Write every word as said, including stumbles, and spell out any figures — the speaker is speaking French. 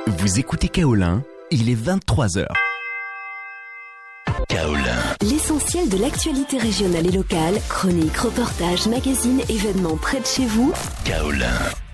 Vous écoutez Kaolin, il est vingt-trois heures. Kaolin. L'essentiel de l'actualité régionale et locale, chroniques, reportages, magazines, événements près de chez vous. Kaolin.